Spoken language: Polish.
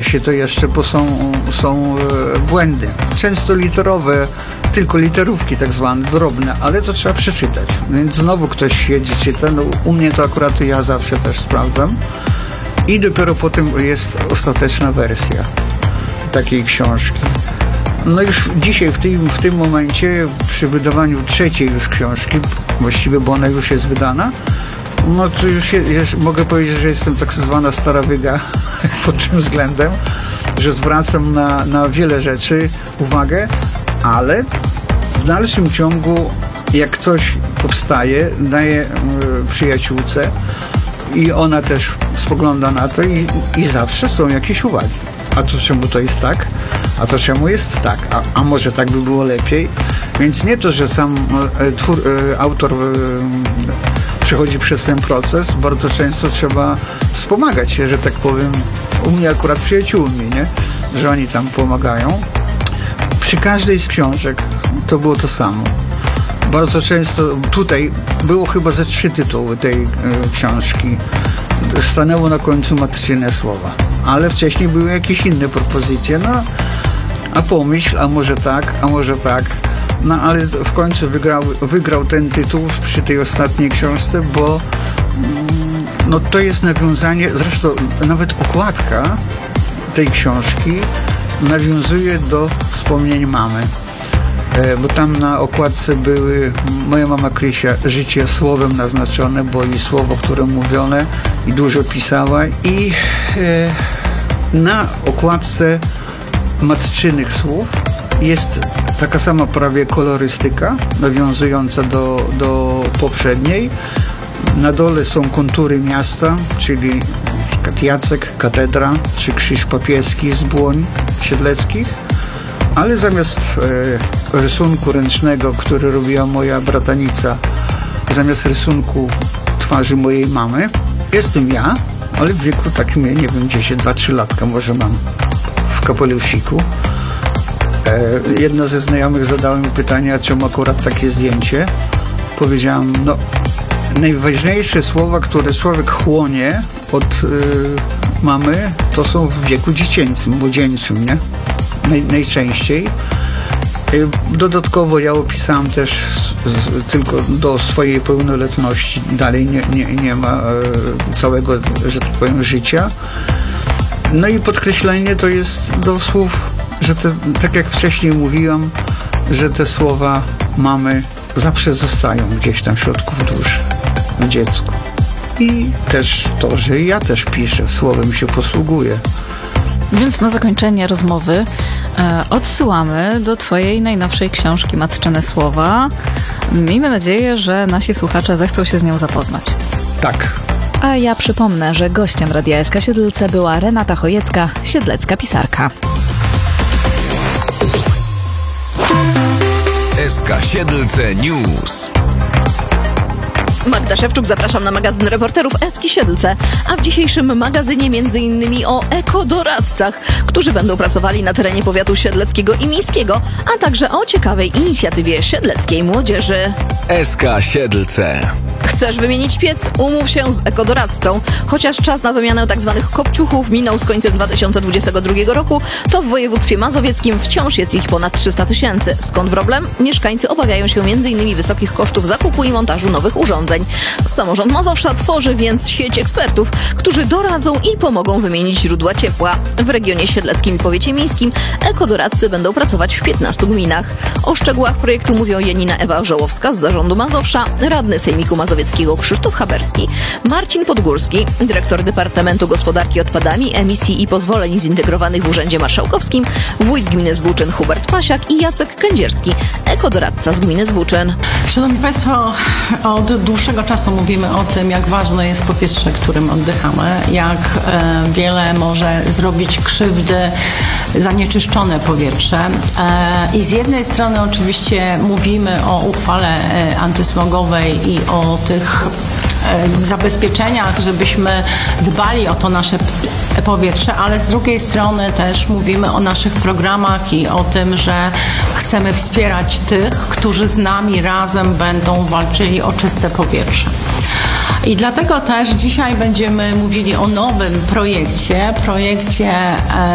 się to jeszcze, bo są błędy. Często literowe, tylko literówki tak zwane, drobne, ale to trzeba przeczytać. Więc znowu ktoś siedzi, czyta. No, u mnie to akurat ja zawsze też sprawdzam. I dopiero potem jest ostateczna wersja takiej książki. No już dzisiaj, w tym momencie, przy wydawaniu trzeciej już książki, właściwie, bo ona już jest wydana, no to już mogę powiedzieć, że jestem tak zwana stara wyga pod tym względem, że zwracam na wiele rzeczy uwagę, ale w dalszym ciągu, jak coś powstaje, daję przyjaciółce i ona też spogląda na to i zawsze są jakieś uwagi. A to czemu to jest tak? A to czemu jest tak? A może tak by było lepiej? Więc nie to, że sam autor przechodzi przez ten proces, bardzo często trzeba wspomagać się, że tak powiem, u mnie akurat przyjaciółmi, nie? Że oni tam pomagają. Przy każdej z książek to było to samo. Bardzo często tutaj było chyba ze 3 tytuły tej książki. Stanęło na końcu matczyne słowa. Ale wcześniej były jakieś inne propozycje. No, a pomyśl, a może tak, a może tak. No, ale w końcu wygrał ten tytuł przy tej ostatniej książce, bo no, to jest nawiązanie, zresztą nawet okładka tej książki nawiązuje do wspomnień mamy. Bo tam na okładce były moja mama Krysia, życie słowem naznaczone, bo i słowo, które mówione i dużo pisała, i na okładce matczynych słów jest taka sama prawie kolorystyka nawiązująca do poprzedniej. Na dole są kontury miasta, czyli na przykład Jacek, katedra, czy krzyż papieski z Błoń Siedleckich. Ale zamiast rysunku ręcznego, który robiła moja bratanica, zamiast rysunku twarzy mojej mamy, jestem ja, ale w wieku takim, ja nie wiem, 2-3 latka może mam, w kapelusziku. Jedna ze znajomych zadała mi pytanie, czemu akurat takie zdjęcie. Powiedziałam, no, najważniejsze słowa, które człowiek chłonie od mamy, to są w wieku dziecięcym, młodzieńczym, nie? Najczęściej. Dodatkowo ja opisałem też tylko do swojej pełnoletności. Dalej nie ma całego, że tak powiem, życia. No i podkreślenie to jest do słów, że tak jak wcześniej mówiłam, że te słowa mamy zawsze zostają gdzieś tam w środku w duszy, w dziecku. I też to, że ja też piszę, słowem się posługuję. Więc na zakończenie rozmowy odsyłamy do twojej najnowszej książki Matczyne Słowa. Miejmy nadzieję, że nasi słuchacze zechcą się z nią zapoznać. Tak. A ja przypomnę, że gościem Radia SK Siedlce była Renata Chojecka, siedlecka pisarka. SK Siedlce News. Magda Szewczuk, zapraszam na magazyn reporterów Eski Siedlce, a w dzisiejszym magazynie m.in. o ekodoradcach, którzy będą pracowali na terenie powiatu siedleckiego i miejskiego, a także o ciekawej inicjatywie siedleckiej młodzieży. SK Siedlce. Chcesz wymienić piec? Umów się z ekodoradcą. Chociaż czas na wymianę tzw. kopciuchów minął z końcem 2022 roku, to w województwie mazowieckim wciąż jest ich ponad 300 000. Skąd problem? Mieszkańcy obawiają się m.in. wysokich kosztów zakupu i montażu nowych urządzeń. Samorząd Mazowsza tworzy więc sieć ekspertów, którzy doradzą i pomogą wymienić źródła ciepła. W regionie siedleckim i powiecie miejskim ekodoradcy będą pracować w 15 gminach. O szczegółach projektu mówią Janina Ewa Orzołowska z Zarządu Mazowsza, radny Sejmiku Mazowieckiego Krzysztof Haberski, Marcin Podgórski, dyrektor Departamentu Gospodarki Odpadami, Emisji i Pozwoleń Zintegrowanych w Urzędzie Marszałkowskim, wójt gminy Zbuczyn Hubert Pasiak i Jacek Kędzierski, ekodoradca z gminy Zbuczyn. Szanowni Państwo, od dłuższego czasu mówimy o tym, jak ważne jest powietrze, którym oddychamy, jak wiele może zrobić krzywdy zanieczyszczone powietrze. I z jednej strony oczywiście mówimy o uchwale antysmogowej i o tych zabezpieczeniach, żebyśmy dbali o to nasze powietrze, ale z drugiej strony też mówimy o naszych programach i o tym, że chcemy wspierać tych, którzy z nami razem będą walczyli o czyste powietrze. I dlatego też dzisiaj będziemy mówili o nowym projekcie